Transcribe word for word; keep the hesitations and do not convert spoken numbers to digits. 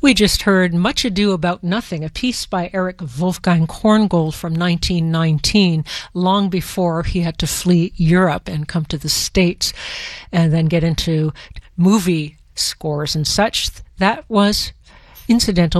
We just heard Much Ado About Nothing, a piece by Eric Wolfgang Korngold from nineteen nineteen, long before he had to flee Europe and come to the States and then get into movie scores and such. That was incidental